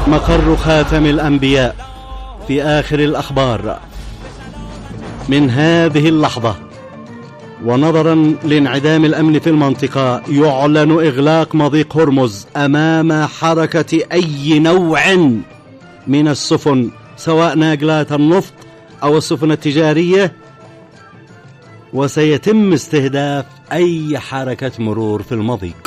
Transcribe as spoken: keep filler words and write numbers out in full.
مقر خاتم الأنبياء في آخر الأخبار. من هذه اللحظة ونظرا لانعدام الأمن في المنطقة يعلن إغلاق مضيق هرمز أمام حركة أي نوع من السفن، سواء ناقلات النفط أو السفن التجارية، وسيتم استهداف أي حركة مرور في المضيق.